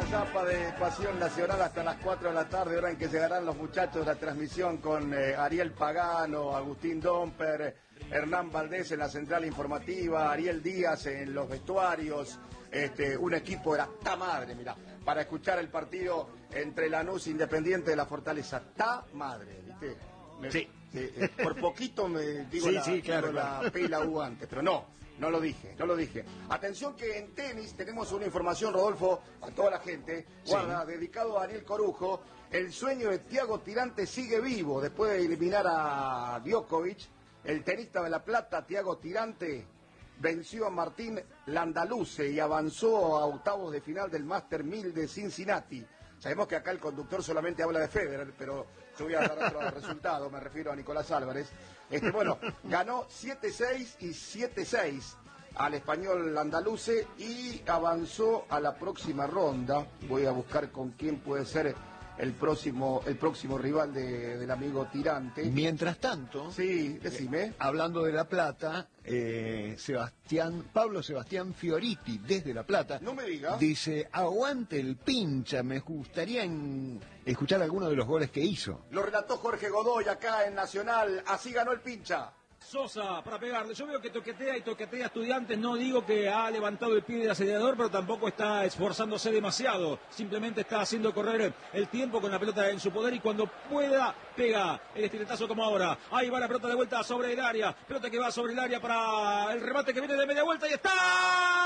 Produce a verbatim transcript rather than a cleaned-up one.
Zapa de Pasión Nacional hasta las cuatro de la tarde, hora en que llegarán los muchachos de la transmisión con eh, Ariel Pagano, Agustín Domper, Hernán Valdés en la central informativa, Ariel Díaz en los vestuarios, este, un equipo de la ta madre, mirá, para escuchar el partido entre Lanús e Independiente de la Fortaleza. Ta madre, ¿viste? Me, sí. Eh, eh, por poquito me digo sí, la, sí, claro, digo claro. la P y la U antes, pero no, no lo dije, no lo dije. Atención que en tenis tenemos una información, Rodolfo, a toda la gente, guarda, sí. Dedicado a Daniel Corujo. El sueño de Thiago Tirante sigue vivo después de eliminar a Djokovic. El tenista de La Plata, Thiago Tirante, venció a Martín Landaluce y avanzó a octavos de final del Master mil de Cincinnati. Sabemos que acá el conductor solamente habla de Federer, pero yo voy a dar otro resultado, me refiero a Nicolás Álvarez. Este, bueno, ganó siete seis y siete seis al español Landaluce y avanzó a la próxima ronda. Voy a buscar con quién puede ser el próximo el próximo rival de, del amigo Tirante. Mientras tanto, sí, decime. Eh, hablando de La Plata, eh, Sebastián, Pablo Sebastián Fioriti, desde La Plata, no me diga, dice, aguante el pincha, me gustaría en, escuchar alguno de los goles que hizo. Lo relató Jorge Godoy acá en Nacional, así ganó el pincha. Sosa para pegarle, yo veo que toquetea y toquetea a Estudiantes, no digo que ha levantado el pie del acelerador, pero tampoco está esforzándose demasiado, simplemente está haciendo correr el tiempo con la pelota en su poder y cuando pueda pega el estiletazo como ahora. Ahí va la pelota de vuelta sobre el área, pelota que va sobre el área para el remate que viene de media vuelta y está